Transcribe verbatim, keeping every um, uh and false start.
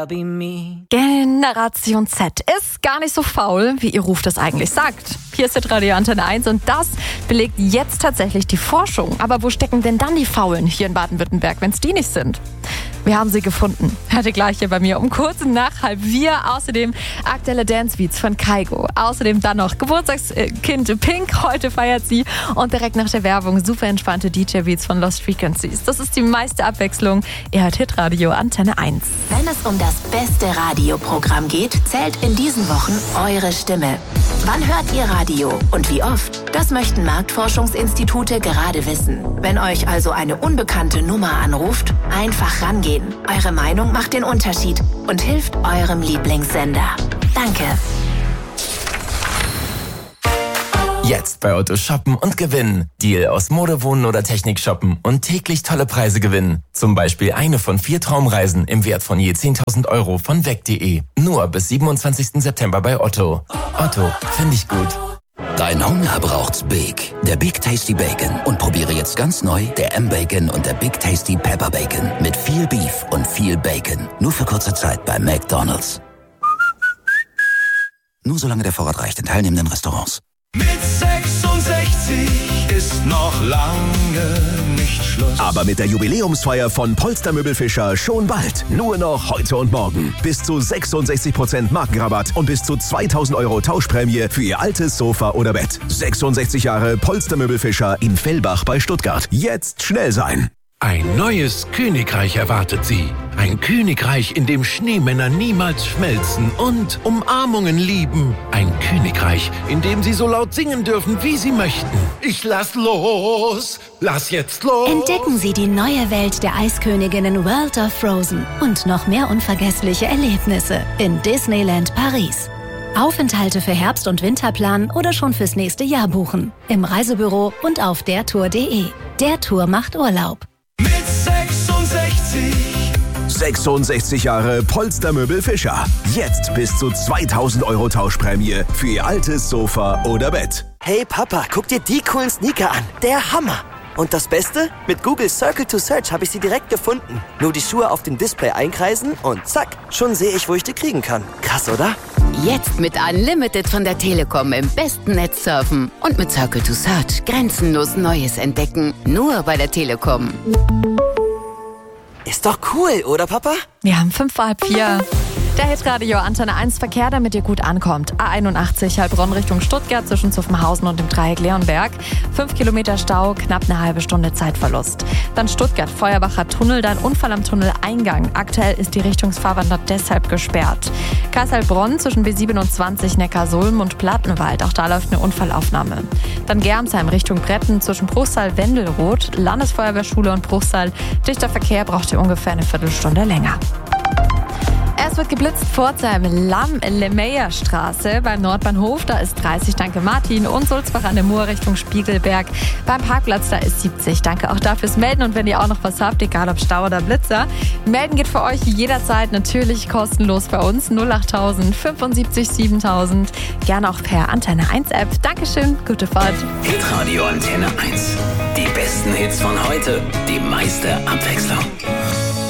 Generation Z ist gar nicht so faul, wie ihr Ruf das eigentlich sagt. Hier ist Hitradio Antenne eins und das belegt jetzt tatsächlich die Forschung. Aber wo stecken denn dann die Faulen hier in Baden-Württemberg, wenn es die nicht sind? Wir haben sie gefunden. Hatte gleich hier bei mir um kurz nach halb vier. Außerdem aktuelle Dance-Beats von Kygo. Außerdem dann noch Geburtstagskind Pink. Heute feiert sie. Und direkt nach der Werbung super entspannte D J-Beats von Lost Frequencies. Das ist die meiste Abwechslung. Ihr hört Hitradio Antenne eins. Wenn es um das beste Radioprogramm geht, zählt in diesen Wochen eure Stimme. Wann hört ihr Radio und wie oft? Das möchten Marktforschungsinstitute gerade wissen. Wenn euch also eine unbekannte Nummer anruft, einfach rangehen. Eure Meinung macht den Unterschied und hilft eurem Lieblingssender. Danke. Jetzt bei Otto shoppen und gewinnen. Deal aus Mode, Wohnen oder Technik shoppen und täglich tolle Preise gewinnen. Zum Beispiel eine von vier Traumreisen im Wert von je zehntausend Euro von weg punkt de. Nur bis siebenundzwanzigsten September bei Otto. Otto, finde ich gut. Dein Hunger braucht's Big. Der Big Tasty Bacon. Und probiere jetzt ganz neu der M-Bacon und der Big Tasty Pepper Bacon. Mit viel Beef und viel Bacon. Nur für kurze Zeit bei McDonald's. Nur solange der Vorrat reicht in teilnehmenden Restaurants. Mit sechsundsechzig ist noch lange nicht Schluss. Aber mit der Jubiläumsfeier von Polster Möbelfischer schon bald. Nur noch heute und morgen. Bis zu sechsundsechzig Prozent Markenrabatt und bis zu zweitausend Euro Tauschprämie für Ihr altes Sofa oder Bett. sechsundsechzig Jahre Polster Möbelfischer in Fellbach bei Stuttgart. Jetzt schnell sein. Ein neues Königreich erwartet Sie. Ein Königreich, in dem Schneemänner niemals schmelzen und Umarmungen lieben. Ein Königreich, in dem Sie so laut singen dürfen, wie Sie möchten. Ich lass los, lass jetzt los. Entdecken Sie die neue Welt der Eisköniginnen World of Frozen und noch mehr unvergessliche Erlebnisse in Disneyland Paris. Aufenthalte für Herbst- und Winter planen oder schon fürs nächste Jahr buchen. Im Reisebüro und auf der Tour punkt de. Der Tour macht Urlaub. Mit sechsundsechzig. sechsundsechzig Jahre Polster Möbelfischer. Jetzt bis zu zweitausend Euro Tauschprämie für Ihr altes Sofa oder Bett. Hey Papa, guck dir die coolen Sneaker an. Der Hammer. Und das Beste? Mit Google Circle to Search habe ich sie direkt gefunden. Nur die Schuhe auf dem Display einkreisen und zack, schon sehe ich, wo ich die kriegen kann. Krass, oder? Jetzt mit Unlimited von der Telekom im besten Netz surfen und mit Circle to Search grenzenlos Neues entdecken. Nur bei der Telekom. Ist doch cool, oder Papa? Wir haben fünf vor halb vier. Der Hitradio Antenne eins Verkehr, damit ihr gut ankommt. A einundachtzig Heilbronn Richtung Stuttgart zwischen Zuffenhausen und dem Dreieck Leonberg. Fünf Kilometer Stau, knapp eine halbe Stunde Zeitverlust. Dann Stuttgart, Feuerbacher Tunnel, dann Unfall am Tunneleingang. Aktuell ist die Richtungsfahrbahn dort deshalb gesperrt. Kassel-Bronn zwischen B siebenundzwanzig Neckarsulm und Plattenwald. Auch da läuft eine Unfallaufnahme. Dann Germsheim Richtung Bretten zwischen Bruchsal-Wendelroth, Landesfeuerwehrschule und Bruchsal. Dichter Verkehr braucht ihr ungefähr eine Viertelstunde länger. Es wird geblitzt, Pforzheim, Lamm-Lemeyer-Straße beim Nordbahnhof, da ist dreißig, danke Martin. Und Sulzbach an der Mur Richtung Spiegelberg. Beim Parkplatz, da ist siebzig, danke auch dafür fürs Melden. Und wenn ihr auch noch was habt, egal ob Stau oder Blitzer, melden geht für euch jederzeit natürlich kostenlos bei uns. null achttausend fünfundsiebzig siebentausend, gerne auch per Antenne eins App. Dankeschön, gute Fahrt. Hitradio Antenne eins. Die besten Hits von heute, die meiste Abwechslung.